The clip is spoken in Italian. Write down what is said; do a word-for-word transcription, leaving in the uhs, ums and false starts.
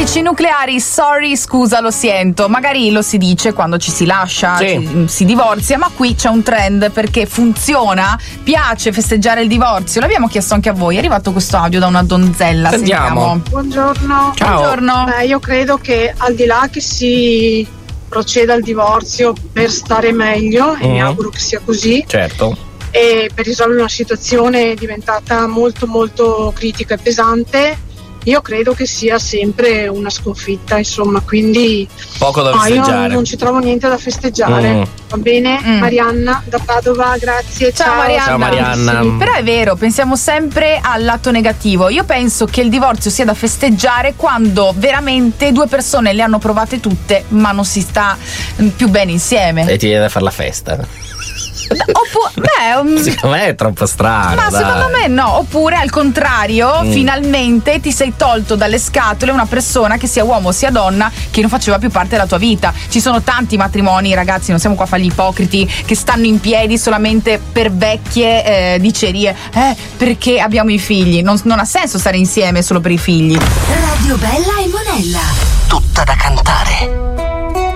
Amici nucleari, sorry, scusa, lo sento. Magari lo si dice quando ci si lascia, sì. ci, si divorzia, ma qui c'è un trend perché funziona, piace festeggiare il divorzio. L'abbiamo chiesto anche a voi. È arrivato questo audio da una donzella. Sentiamo. Sentiamo. Buongiorno. Ciao. Buongiorno. Beh, io credo che al di là che si proceda al divorzio per stare meglio, e Mm. mi auguro che sia così, Certo. e per risolvere una situazione diventata molto molto critica e pesante, io credo che sia sempre una sconfitta, insomma, quindi Poco da no, io festeggiare. non ci trovo niente da festeggiare. Mm. Va bene? Mm. Marianna da Padova, grazie. Ciao, Ciao, Marianna. Ciao, Marianna. Sì, però è vero, pensiamo sempre al lato negativo. Io penso che il divorzio sia da festeggiare quando veramente due persone le hanno provate tutte, ma non si sta mm, più bene insieme. E ti viene da fare la festa. Oppure, beh, um, Secondo me è troppo strano. ma dai. secondo me no. Oppure al contrario, Mm. finalmente ti sei tolto dalle scatole una persona, che sia uomo sia donna, che non faceva più parte della tua vita. Ci sono tanti matrimoni, ragazzi, non siamo qua a fare gli ipocriti, che stanno in piedi solamente per vecchie eh, dicerie. Eh, perché abbiamo i figli. Non, non ha senso stare insieme solo per i figli. Radio Bella e Monella. Tutta da cantare.